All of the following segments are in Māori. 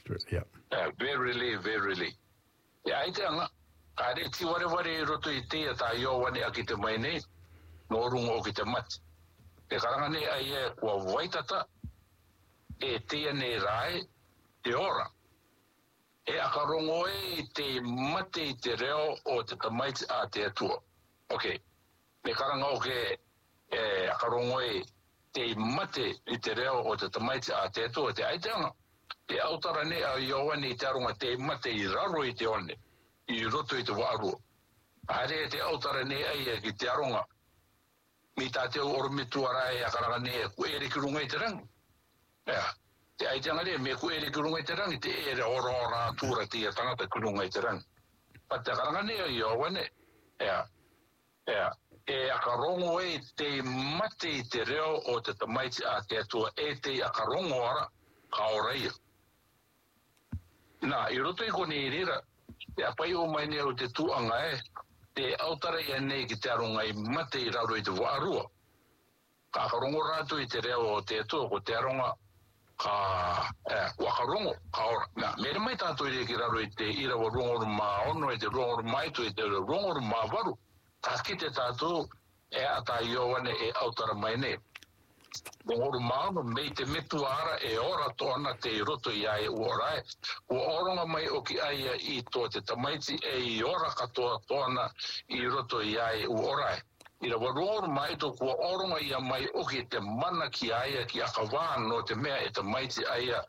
Spirit, yeah. Verily. Yeah, I tell ka re ti ware roto I te ta yo wane akite mai nei no rungo o kite mat e karanga nei ai e kua waitata e te nei rai te ora e akarongo e te mate I te reo o te tamaiti a te atua okay me karanga o ke e akarongo e te mate I te reo o te tamaiti a te atua te aitanga te autara nei a yo wane I te arunga te mate I raro I te one I roto I te wārua. Are te autara nei ai ki te aronga. Mi tāteo oromitu ara e akaranga nei ku ere ki runga I te rangi. Ea, te aitanga nei me ku ere ki runga I te rangi, te ere ora tūra ti a tangata ki runga I te rangi. Pa te akaranga nei ai o wane. Ea, e akarongo e te mate I te reo o te tamaiti a te atua e te akarongo ara ka oraia. Nā, I roto I kone I rira, te apai o mai nei o te tuanga te autara ia nei ki te aronga I mate I raro I te wārua. Ka akarongo rātu I te reo o te atua ko te aronga ka wakarongo ka ora. Nā, mere mai tātou I ki raro I te irawa rongoru mā ono I te rongoru maitu I te rongoru mā waru. Ka kite tātou ata I o wane e autara mai nei. Rongoru mā ono mei te metu ara e ora toana te I roto I ai uorae. Ua oronga mai o ki aia I tō te tamaiti e I ora katoa toana I roto I ai uorae. I rawa rongoru mai tō kua oronga ia mai o ki te mana ki aia ki akawā no te mea e tamaiti aia.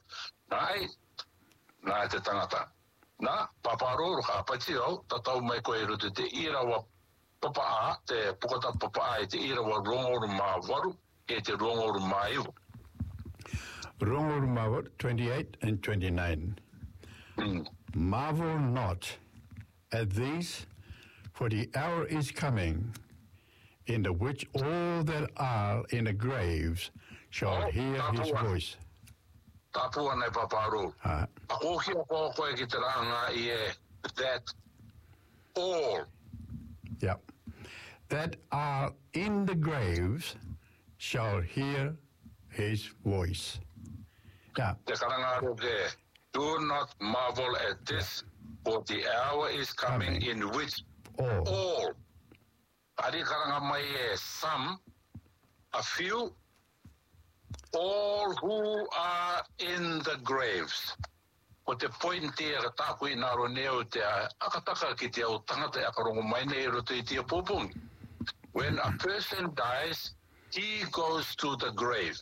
Nā te tangata. Nā, paparoro ka apati au, tatau mai koe roto te irawa papa te pukata papa e te irawa rongoru mā waru. E te rongoru mā iwa. Rongoru mā waru, 28 and 29. Marvel not at these, for the hour is coming, in the which all that are in the graves shall hear his voice. Tāpua nei paparu. Ako ki o koe ki te ranga I that all. Yeah. That are in the graves shall hear his voice. Yeah. Te karanga te, do not marvel at this, for the hour is coming in which all. Ari karanga mai some, a few, all who are in the graves. O te point te ka tāku I naro neo te akataka ki te au tangata akarongo mai nei roto I tia pōpungi. When a person dies, he goes to the grave.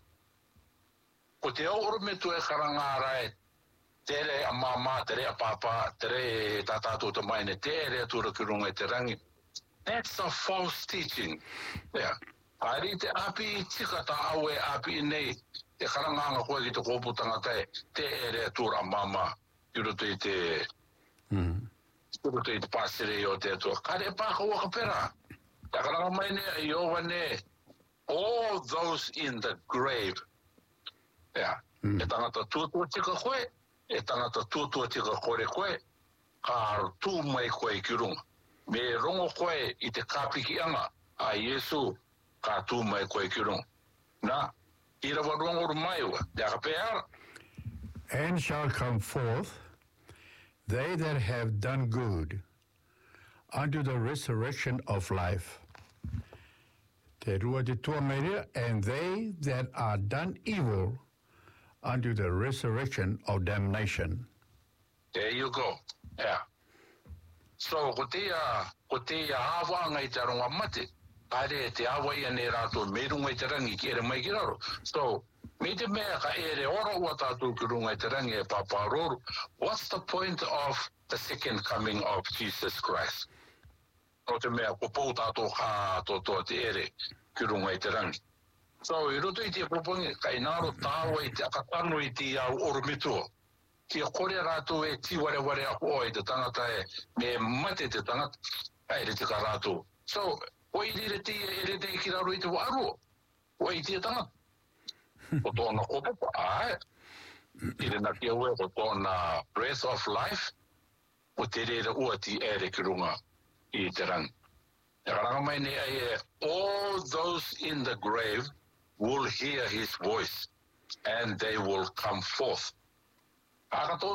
Ko te oro me tu e karanga rai, tere a mama, tere a papa, tere tātātou te maine, tere a tura ki runga I te rangi. That's a false teaching. Yeah. Ari te api tika ta awe api nei, te karanga koe ki te kōpu tangata te ere a tura mama, I roto I te roto I te pasere o te atua. Kare pāka waka pera. Te karanga mai nei I o wane, all those in the grave. Yeah. E tangata tūtua tika koe, e tangata tūtua tika kore koe, ka tū mai koe ki runga. Me rongo koe I te kāpiki anga a Yesu, ka tū mai koe ki runga. Nā, I rawa rongo mai ua, te akapea. And shall come forth they that have done good unto the resurrection of life. Te rua te tua meria, and they that are done evil unto the resurrection of damnation. There you go. Yeah. So, ko te awa ngai te aronga mate, kare te awa ia ne rātou me runga I te rangi ki ere mai ki raro. So, me te mea ka ere ora ua tātou ki runga I te rangi e paparoro. What's the point of the second coming of Jesus Christ? No te mea, ko pou tātou ka toto te ere ki runga I te rangi. So, I roto I te propongi, ka inaro tāua I te akatano I te au oromitua. Ki a kore rātou e ti ware ako o I te tangata me mate te tangata, re te ka rātou. So, o I re te te ki raro I te wārua. O I te tangata. O tōna kopapa, I re na kia ue o tōna breath of life, o te re ua ti ere ki runga I te rangi. Te karanga mai nei ai all those in the grave will hear his voice and they will come forth.